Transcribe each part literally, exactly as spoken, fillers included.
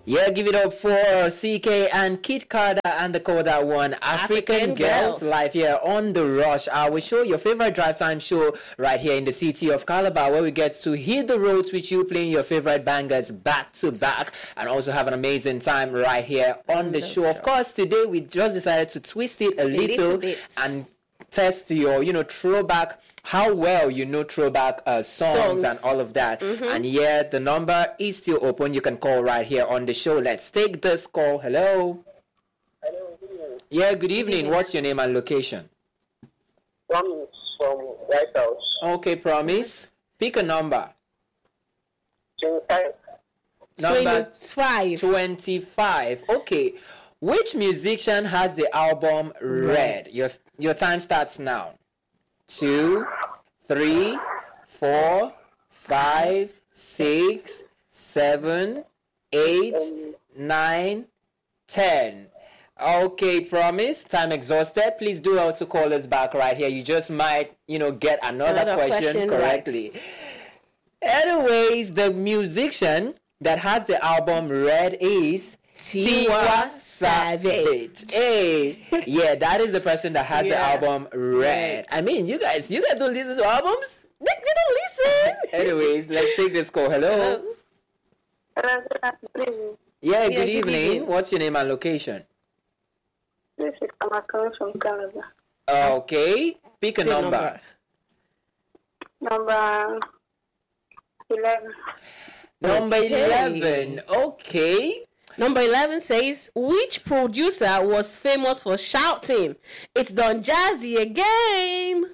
Yeah, give it up for C K and Kid Carter and the Coda One African, African Girls Girls. live here on The Rush Hour show, your favorite drive time show right here in the city of Calabar, where we get to hit the roads with you, playing your favorite bangers back to back, and also have an amazing time right here on the show. Of course, today we just decided to twist it a little, little and test your, you know, throwback, how well you know throwback uh, songs, Songs. and all of that. And yeah, the number is still open. You can call right here on the show. Let's take this call. Hello. Hello. Yeah, good evening. What's your name and location? Promise from White House. Okay, Promise. Pick a number. twenty-five. Number twenty-five. twenty-five. Okay. Which musician has the album Red? Your your time starts now. Two, three, four, five, six, seven, eight, nine, ten. Okay, Promise. Time exhausted. Please do well to call us back right here. You just might, you know, get another, Another question, question correctly. Anyways, the musician that has the album Red is Tiwa Savage. Hey, yeah, that is the person that has the Yeah. album Red. I mean, you guys, you guys don't listen to albums? They, they don't listen. Anyways, let's take this call. Hello. Hello, good afternoon. Yeah, Yeah, good good evening. evening. What's your name and location? This is Kamakari from Canada. Okay, pick a Pick number. Number eleven. Number Okay. eleven. Okay. Number eleven says, which producer was famous for shouting, "It's Don Jazzy again"?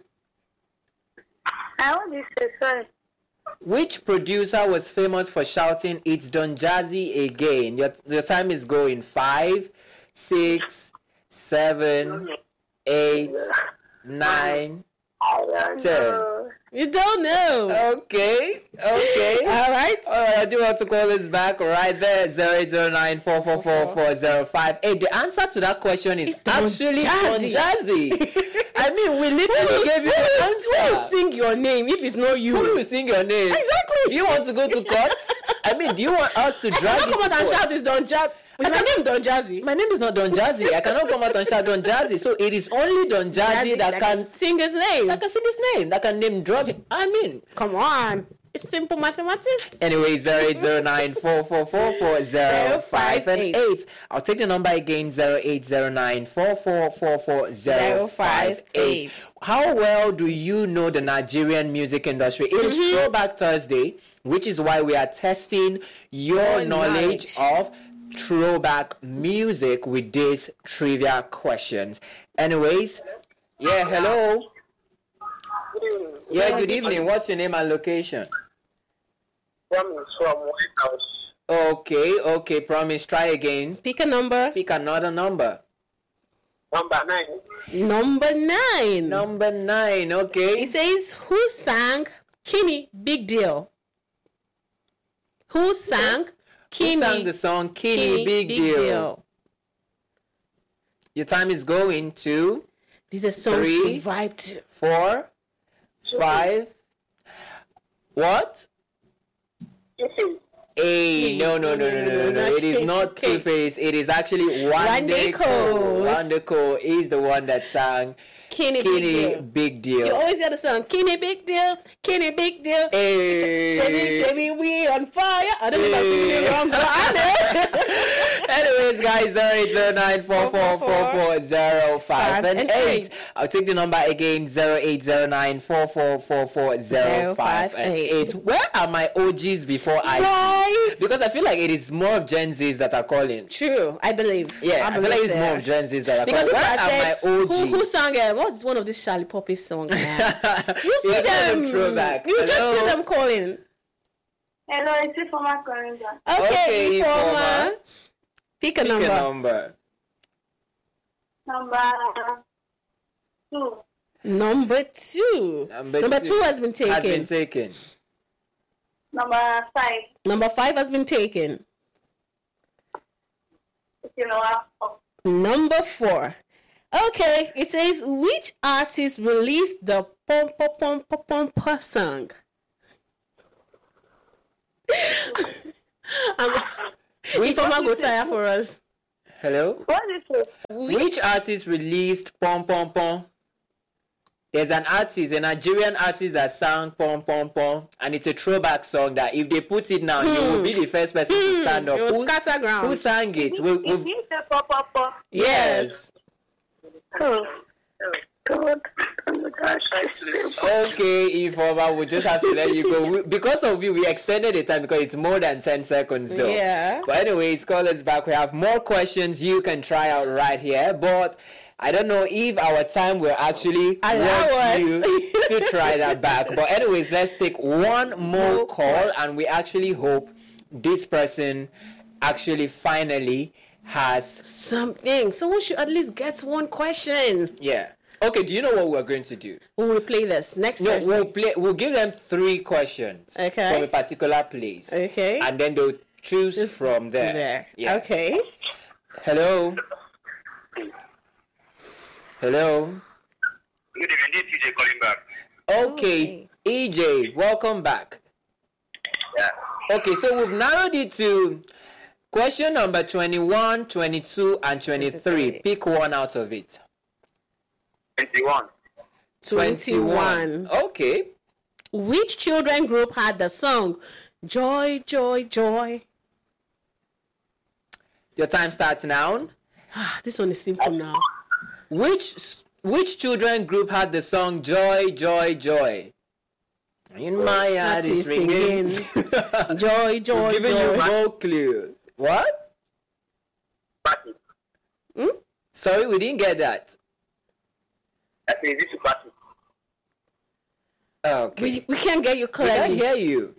I want to say sorry. Which producer was famous for shouting, "It's Don Jazzy again"? Your, your time is going. Five, six, seven, eight, nine, I don't ten. know. You don't know. Okay, okay. All right. All right, I do want to call this back right there. zero eight zero nine four four four four zero five eight. The answer to that question is Don actually Don Jazzy. Jazzy. I mean, we literally gave you Who the will- who will answer. sing your name if it's not you? Who will sing your name? Exactly. Do you want to go to court? I mean, do you want us to I drag cannot you come to out and court? shout, "It's Don Jazzy." Is my name Don Jazzy? My name is not Don Jazzy. I cannot come out and shout Don Jazzy. So it is only Don Jazzy, that, can sing his name. that can sing his name, that can name drop him. I mean, Come on. It's simple mathematics. anyway, zero eight zero nine four four four four zero five and eight. I'll take the number again, zero eight zero nine four four four four zero five eight. How well do you know the Nigerian music industry? It is Throwback Thursday, which is why we are testing your Your knowledge knowledge. of throwback music with these trivia questions. Anyways, yeah, hello. Good evening. Yeah, good evening. What's your name and location? Promise from White House. Okay, okay, Promise. Try again. Pick a number. Pick another number. Number nine. Number nine. Number nine, okay. It says, who sang Kenny Big Deal? Who sang Kenny, Who sang the song Kenny, Kenny Big, Deal? Your time is going to This is a song Three. she vibed to. four, five. What? This is Hey, no, no, no, no, no, no, no. It is not Okay. Two-Face. It is actually Wande Wande Cole. Cole. Wande Cole is the one that sang Kenny, Big Kenny Deal. Big You Deal. always hear the song, Kenny Big Deal, Kenny Big Deal. Hey. Chevy, Chevy, we on fire. I don't know if I'm singing it wrong, but I know. Anyways, guys, zero eight zero nine four four four four zero five and eight. I'll take the number again, zero eight zero nine four four four four zero five and eight. Where are my O Gs before I? Right. Because I feel like it is more of Gen Zs that are calling. True, I believe. Yeah, I, feel like it's so. more of Gen Zs that are Because calling. people Where are are saying, my O Gs? who, who sang it? What's one of these Charlie Poppy songs? Man? You see Yeah, that's a them. throwback. You just Hello? see them calling. hello, it's Ifoma Korenza. Okay, Okay, Informer. Ifeoma. Pick a Pick number. a number. Number two. Number two. Number, Number two has been taken. Has been taken. Number five. Number five has been taken. You know, uh, Number four. Okay, it says, which artist released the Pom Pom Pom Pom Pom Pom song? Which I'm, Informer, Informer go tire for us. Hello? What is it? Which artist released Pom Pom Pom? There's an artist, a Nigerian artist that sang Pom Pom Pom, and it's a throwback song that if they put it now, you will be the first person to stand up. It was Who, scatter ground. who sang it? We, Is we've, it the pop pop pop? yes. Oh. God. Oh my gosh. Okay, Informer, we just have to let you go. We, because of you, we extended the time because it's more than ten seconds though. Yeah. But anyways, call us back. We have more questions you can try out right here. But I don't know if our time will actually Allow want us. you to try that back. But anyways, let's take one more More call, and we actually hope this person actually finally has Something. Someone should at least get one question. yeah. Okay, do you know what we're going to do? We will play this next No, Thursday. we'll play. We'll give them three questions Okay. from a particular place. Okay. And then they'll choose Just from there. There. Yeah. Okay. Hello. Hello. Good evening, this is E J calling back. Okay, E J, welcome back. Yeah. Okay, so we've narrowed it to question number twenty-one, twenty-two, and twenty-three. twenty-three. Pick one out of it. twenty-one. twenty-one. Okay. Which children group had the song Joy, Joy, Joy? Your time starts now. Ah, this one is simple now. Which which children group had the song Joy, Joy, Joy? In my heart That is is ringing. singing. Joy, joy, We've given joy. you no clue. What? Party. Hmm? Sorry, we didn't get that. That means this is party. Okay. We, we can't get you We can't clearly. hear you.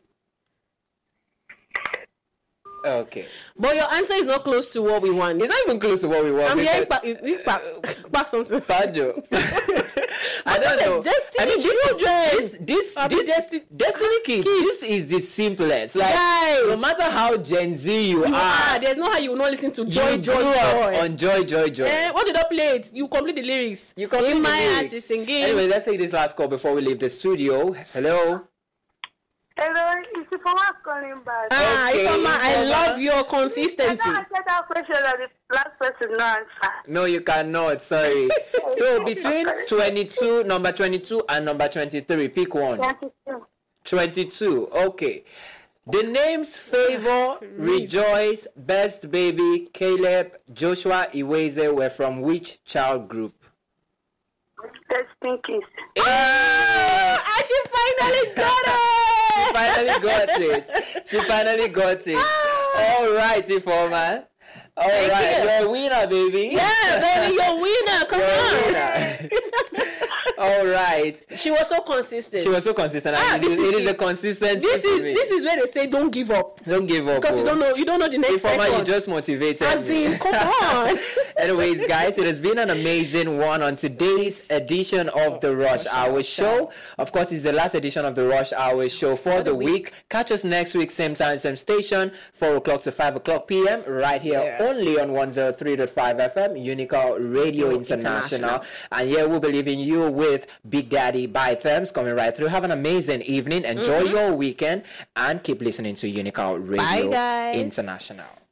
Okay. But your answer is not close to what we want. It's not even close to what we want. I'm hearing because- back, is- is back, back something. Banjo. I don't know. Destiny I mean, this is children. this this, Abi this Desti- Destiny Kids. This is the simplest. Like Guy. no matter how Gen Z you, You are, are. There's no how you will not listen to you Joy, Joy, grew up Joy. on Joy, Joy, Joy. Eh, what did I play it? You complete the lyrics. You complete In the my lyrics. heart is singing. Anyway, let's take this last call before we leave the studio. Hello. Hello, it's the former calling back. Ah, Okay, Ifeoma, I Ifeoma. love your I consistency. can't answer that question that the last person no answer. No, you cannot. Sorry. So between twenty-two, number twenty-two, and number twenty-three, pick one. twenty-two. twenty-two. Okay. The names Favor, Rejoice, Best Baby, Caleb, Joshua Iweze were from which child group? Destiny Kids. Ah, she finally got it. Finally got it. She finally got it. All right, Ifeoma. All Thank right, you. you're a winner, baby. Yeah, baby, you're a winner. Come You're a on. winner. All right. She was so consistent. She was so consistent. Ah, and it this is, is it is it. the consistency. This to is me. this is where they say don't give up Don't give up. because you oh. don't know you don't know the next Ifeoma, you second. just motivated As me. in, come on. Anyways, guys, it has been an amazing one on today's edition of the Rush Hour Show. Of course, it's the last edition of the Rush Hour Show for the week. Catch us next week, same time, same station, four o'clock to five o'clock p m, right here Yeah. only on one oh three point five F M, Unical Radio International. International. And yeah, we'll be leaving you with Big Daddy by Thames coming right through. Have an amazing evening. Enjoy your weekend and keep listening to Unical Radio Bye, guys. International.